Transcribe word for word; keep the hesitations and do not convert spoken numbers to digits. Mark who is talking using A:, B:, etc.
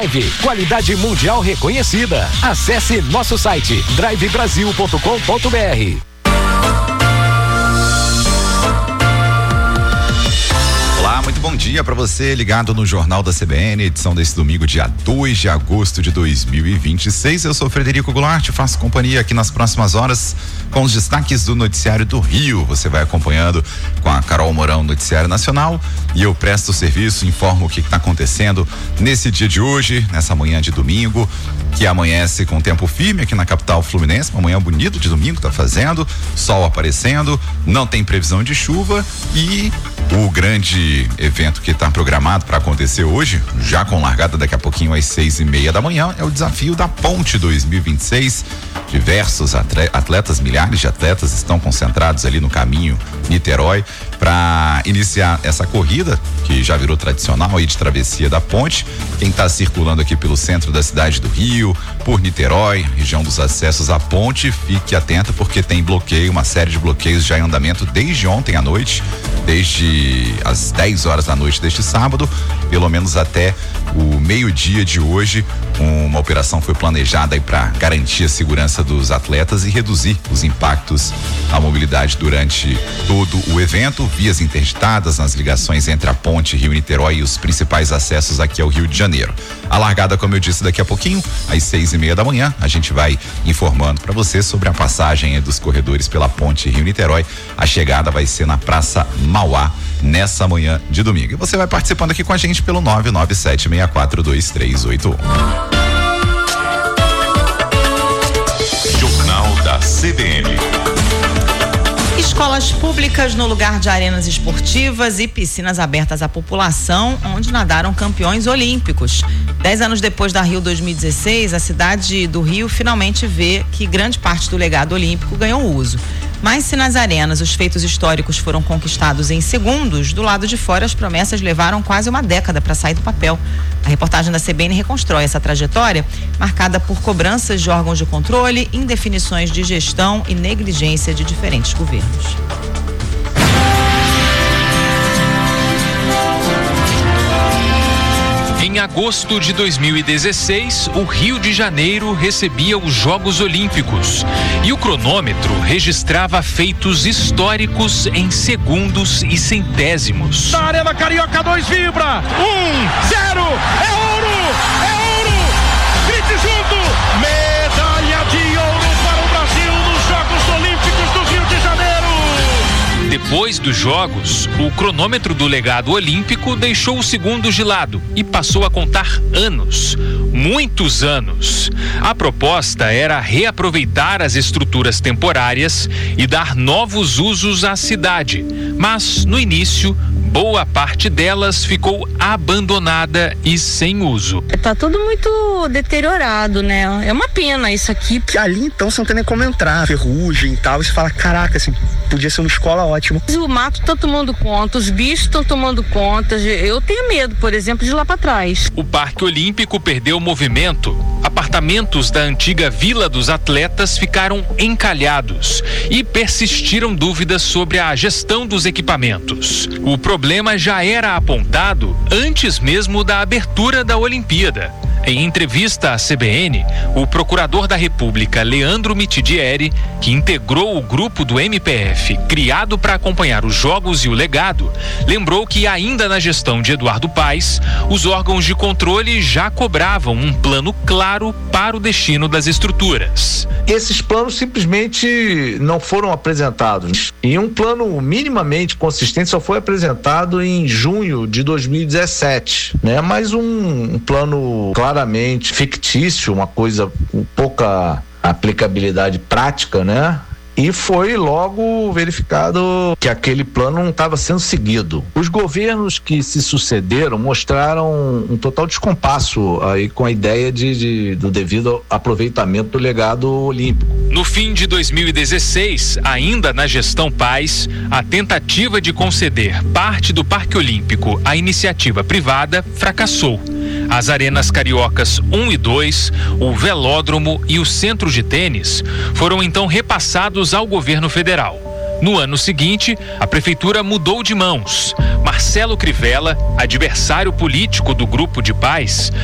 A: Qualidade mundial reconhecida. Acesse nosso site drive brasil ponto com ponto br.
B: Olá, muito bom dia para você ligado no Jornal da C B N, edição desse domingo, dia dois de agosto de dois mil e vinte e seis. Eu sou Frederico Goulart, faço companhia aqui nas próximas horas com os destaques do Noticiário do Rio. Você vai acompanhando com a Carol Mourão, Noticiário Nacional, e eu presto o serviço, informo o que está acontecendo nesse dia de hoje, nessa manhã de domingo, que amanhece com tempo firme aqui na capital fluminense. Uma manhã bonita de domingo, tá fazendo, sol aparecendo, não tem previsão de chuva, e o grande evento que está programado para acontecer hoje, já com largada daqui a pouquinho às seis e meia da manhã, é o desafio da Ponte dois mil e vinte e seis. Diversos atletas, milhares de atletas estão concentrados ali no caminho Niterói para iniciar essa corrida que já virou tradicional aí de travessia da ponte. Quem está circulando aqui pelo centro da cidade do Rio, por Niterói, região dos acessos à ponte, fique atento porque tem bloqueio, uma série de bloqueios já em andamento desde ontem à noite, desde as dez horas da noite deste sábado, pelo menos até o meio-dia de hoje. Uma operação foi planejada aí para garantir a segurança dos atletas e reduzir os impactos à mobilidade durante todo o evento. Vias interditadas nas ligações entre a ponte Rio-Niterói e os principais acessos aqui ao Rio de Janeiro. A largada, como eu disse, daqui a pouquinho, às seis e meia da manhã, a gente vai informando para você sobre a passagem dos corredores pela ponte Rio-Niterói. A chegada vai ser na Praça Mauá nessa manhã de domingo. E você vai participando aqui com a gente pelo nove nove sete seis quatro dois três oito um.
C: Jornal da C B N.
D: Escolas públicas no lugar de arenas esportivas e piscinas abertas à população, onde nadaram campeões olímpicos. Dez anos depois da Rio dois mil e dezesseis, a cidade do Rio finalmente vê que grande parte do legado olímpico ganhou uso. Mas se nas arenas os feitos históricos foram conquistados em segundos, do lado de fora as promessas levaram quase uma década para sair do papel. A reportagem da C B N reconstrói essa trajetória, marcada por cobranças de órgãos de controle, indefinições de gestão e negligência de diferentes governos.
E: Em agosto de dois mil e dezesseis, o Rio de Janeiro recebia os Jogos Olímpicos e o cronômetro registrava feitos históricos em segundos e centésimos.
F: Na Arena Carioca dois vibra, um, zero, é ouro, é ouro, grite junto, medalha de ouro para o Brasil nos Jogos Olímpicos do Rio de Janeiro.
E: Depois dos Jogos, o cronômetro do legado olímpico deixou os segundos de lado e passou a contar anos, muitos anos. A proposta era reaproveitar as estruturas temporárias e dar novos usos à cidade, mas no início, boa parte delas ficou abandonada e sem uso.
G: Tá tudo muito deteriorado, né? É uma pena isso aqui.
H: Ali então você não tem nem como entrar, ferrugem e tal, você fala, caraca, assim, podia ser uma escola ótima.
G: O mato tá tomando conta, os bichos estão tomando conta, eu tenho medo, por exemplo, de ir lá pra trás.
E: O Parque Olímpico perdeu o movimento. Apartamentos da antiga Vila dos Atletas ficaram encalhados e persistiram dúvidas sobre a gestão dos equipamentos. O problema já era apontado antes mesmo da abertura da Olimpíada. Em entrevista à C B N, o procurador da República, Leandro Mitidieri, que integrou o grupo do M P F criado para acompanhar os Jogos e o legado, lembrou que ainda na gestão de Eduardo Paes, os órgãos de controle já cobravam um plano claro para o destino das estruturas.
I: Esses planos simplesmente não foram apresentados. E um plano minimamente consistente só foi apresentado em junho de dois mil e dezessete, né? Mas um, um plano claramente fictício, uma coisa com pouca aplicabilidade prática, né? E foi logo verificado que aquele plano não estava sendo seguido. Os governos que se sucederam mostraram um total descompasso aí com a ideia de, de, do devido aproveitamento do legado olímpico.
E: No fim de dois mil e dezesseis, ainda na gestão Paes, a tentativa de conceder parte do Parque Olímpico à iniciativa privada fracassou. As arenas cariocas um e dois, o velódromo e o centro de tênis foram então repassados ao governo federal. No ano seguinte, a prefeitura mudou de mãos. Marcelo Crivella, adversário político do grupo de Paes,